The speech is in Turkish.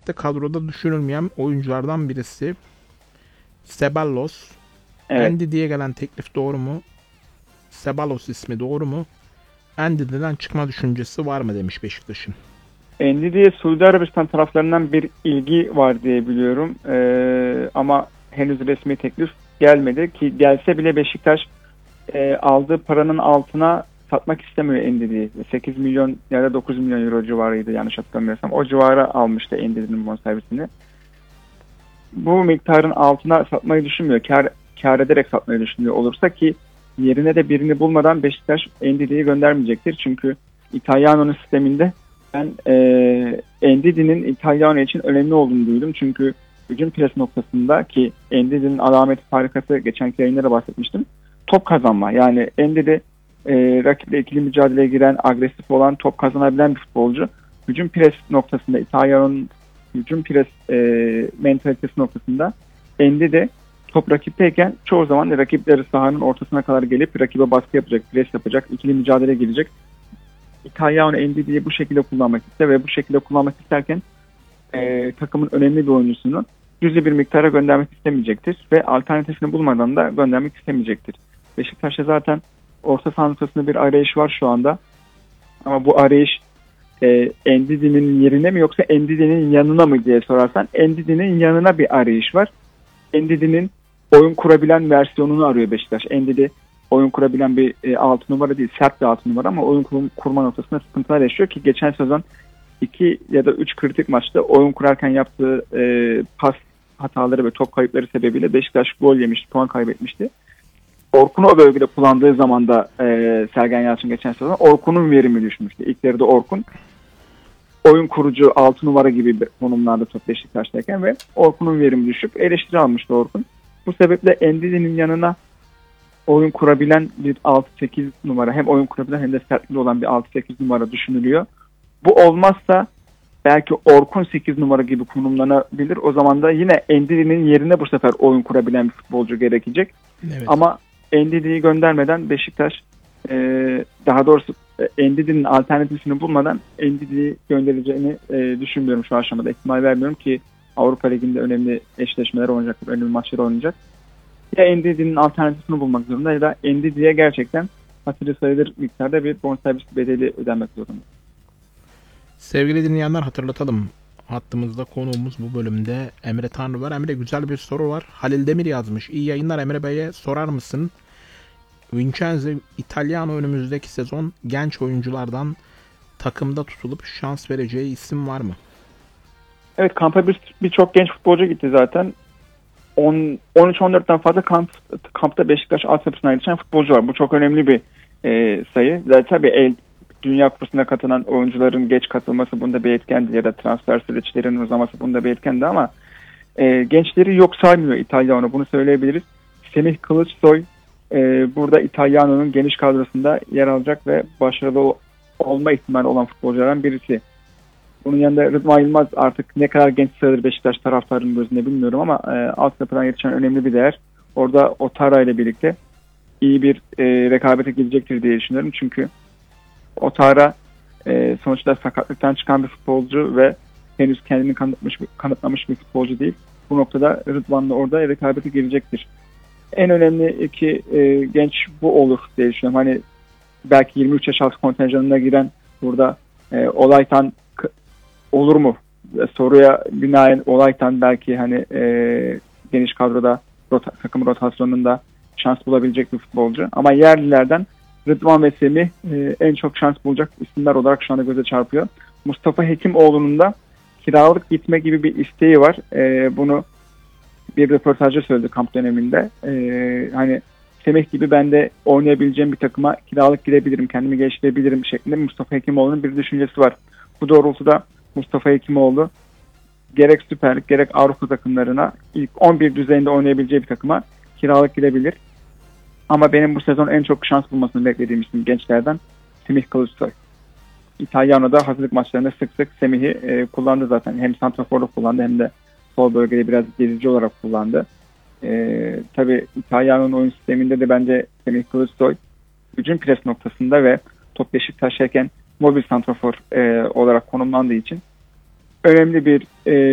de kadroda düşünülmeyen oyunculardan birisi. Ceballos. Evet. Ndidi'ye gelen teklif doğru mu? Ceballos ismi doğru mu? Ndidi'den çıkma düşüncesi var mı demiş Beşiktaş'ın. Endidi'ye Suudi Arabistan taraflarından bir ilgi var diye biliyorum. Ama henüz resmi teklif gelmedi ki gelse bile Beşiktaş aldığı paranın altına satmak istemiyor Endidi'yi. 8 milyon ya da 9 milyon euro civarıydı yanlış hatırlamıyorsam. O civara almıştı Endidi'nin bonservisini. Bu miktarın altına satmayı düşünmüyor. Kar ederek satmayı düşünüyor olursa ki yerine de birini bulmadan Beşiktaş Endidi'yi göndermeyecektir. Çünkü İtalyano'nun sisteminde ben Endidi'nin İtalyano için önemli olduğunu duydum. Çünkü hücum pres noktasında ki Endidi'nin alameti farikası geçenki yayınlara bahsetmiştim. Top kazanma. Yani Endidi rakiple ikili mücadeleye giren, agresif olan, top kazanabilen bir futbolcu. Hücum pres noktasında İtalyano'nun hücum pres mentalitesi noktasında Endidi top rakipteyken çoğu zaman rakipleri sahanın ortasına kadar gelip rakibe baskı yapacak, pres yapacak, ikili mücadele girecek. İtalyano Ndidi'yi bu şekilde kullanmak ister ve bu şekilde kullanmak isterken takımın önemli bir oyuncusunu cüzi bir miktara göndermek istemeyecektir ve alternatifini bulmadan da göndermek istemeyecektir. Beşiktaş'ta zaten orta saha noktasında bir arayış var şu anda. Ama bu arayış Ndidi'nin yerine mi yoksa Ndidi'nin yanına mı diye sorarsan Ndidi'nin yanına bir arayış var. Ndidi'nin oyun kurabilen versiyonunu arıyor Beşiktaş. Ndidi oyun kurabilen bir 6 numara değil, sert bir 6 numara ama oyun kurma noktasında sıkıntılar yaşıyor ki geçen sezon 2 ya da 3 kritik maçta oyun kurarken yaptığı pas hataları ve top kayıpları sebebiyle Beşiktaş gol yemiş, puan kaybetmişti. Orkun'u o bölgede kullandığı zaman da Sergen Yalçın geçen sezon Orkun'un verimi düşmüştü. İlk yarıda Orkun oyun kurucu 6 numara gibi bir konumlarda top Beşiktaş'tayken ve Orkun'un verimi düşüp eleştiri almıştı Orkun. Bu sebeple Ndidi'nin yanına oyun kurabilen bir 6-8 numara hem oyun kurabilen hem de sertli olan bir 6-8 numara düşünülüyor. Bu olmazsa belki Orkun 8 numara gibi konumlanabilir. O zaman da yine Ndidi'nin yerine bu sefer oyun kurabilen bir futbolcu gerekecek. Evet. Ama Ndidi'yi göndermeden Beşiktaş daha doğrusu Ndidi'nin alternatifini bulmadan Ndidi'yi göndereceğini düşünmüyorum şu aşamada. İhtimal vermiyorum ki Avrupa Ligi'nde önemli eşleşmeler oynayacak, önemli maçlar oynayacak. Ya Ndidi'nin alternatifini bulmak zorunda ya da Ndidi'ye gerçekten hatırı sayılır miktarda bir bonservis bedeli ödenmek zorunda. Sevgili dinleyenler, hatırlatalım. Hattımızda konuğumuz bu bölümde Emre Tanrı var. Emre, güzel bir soru var. Halil Demir yazmış. İyi yayınlar Emre Bey'e sorar mısın? Vincenzo Italiano önümüzdeki sezon genç oyunculardan takımda tutulup şans vereceği isim var mı? Evet, kampa birçok genç futbolcu gitti zaten. 13-14'ten fazla kampta Beşiktaş altyapısına yetişen futbolcu var. Bu çok önemli bir sayı. Zaten tabii Dünya Kupası'na katılan oyuncuların geç katılması bunda bir etkendi ya da transfer süreçlerinin uzaması bunda bir etkendi ama gençleri yok saymıyor İtalyano. Bunu söyleyebiliriz. Semih Kılıçsoy burada İtalyano'nun geniş kadrosunda yer alacak ve başarılı olma ihtimali olan futbolculardan birisi. Bunun yanında Rıdvan Yılmaz artık ne kadar genç sayılır Beşiktaş taraftarının gözünde bilmiyorum ama altyapıdan yetişen önemli bir değer. Orada Otara ile birlikte iyi bir rekabete girecektir diye düşünüyorum. Çünkü Otara sonuçta sakatlıktan çıkan bir futbolcu ve henüz kendini kanıtlamış bir futbolcu değil. Bu noktada Rıdvan'la orada rekabete girecektir. En önemli iki genç bu olur diye düşünüyorum. Hani belki 23 yaş altı kontenjanına giren burada Olaytan olur mu? Soruya binaen Olaytan belki hani geniş kadroda takım rotasyonunda şans bulabilecek bir futbolcu. Ama yerlilerden Rıdvan ve Semih en çok şans bulacak isimler olarak şu anda göze çarpıyor. Mustafa Hekimoğlu'nun da kiralık gitme gibi bir isteği var. Bunu bir röportajda söyledi kamp döneminde. Hani Semih gibi ben de oynayabileceğim bir takıma kiralık gidebilirim, kendimi geliştirebilirim şeklinde Mustafa Hekimoğlu'nun bir düşüncesi var. Bu doğrultuda Mustafa Hekimoğlu gerek Süper Lig gerek Avrupa takımlarına ilk 11 düzeyinde oynayabileceği bir takıma kiralık gidebilir. Ama benim bu sezon en çok şans bulmasını beklediğim isim gençlerden Semih Kılıçsoy. İtalyano'da hazırlık maçlarında sık sık Semih'i kullandı zaten. Hem santraforda kullandı hem de sol bölgede biraz gezici olarak kullandı. Tabii İtalyano'nun oyun sisteminde de bence Semih Kılıçsoy hücum pres noktasında ve top Beşik taşırken mobil santrafor olarak konumlandığı için önemli bir